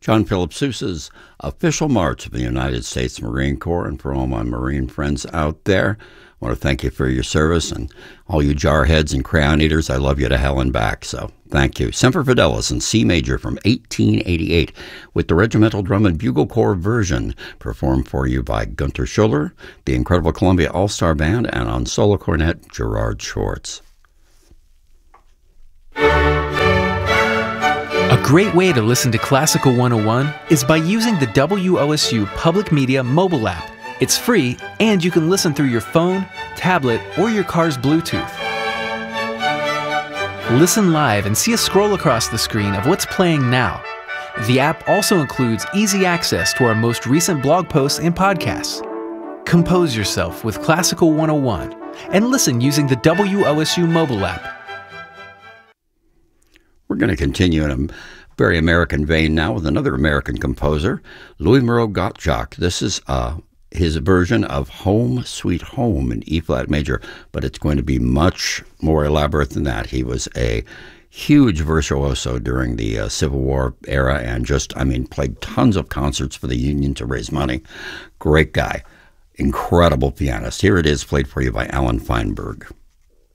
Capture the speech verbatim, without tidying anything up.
John Philip Sousa's official march of the United States Marine Corps. And for all my Marine friends out there, I want to thank you for your service. And all you jarheads and crayon eaters, I love you to hell and back. So thank you. Semper Fidelis in C major from eighteen eighty-eight with the Regimental Drum and Bugle Corps version, performed for you by Gunter Schuller, the incredible Columbia All-Star Band, and on solo cornet, Gerard Schwartz. A great way to listen to Classical one oh one is by using the W O S U Public Media mobile app. It's free, and you can listen through your phone, tablet, or your car's Bluetooth. Listen live and see a scroll across the screen of what's playing now. The app also includes easy access to our most recent blog posts and podcasts. Compose yourself with Classical one oh one and listen using the W O S U mobile app. We're going to continue in a very American vein now with another American composer, Louis Moreau Gottschalk. This is uh, his version of Home Sweet Home in E-flat major, but it's going to be much more elaborate than that. He was a huge virtuoso during the uh, Civil War era and just, I mean, played tons of concerts for the Union to raise money. Great guy. Incredible pianist. Here it is, played for you by Alan Feinberg.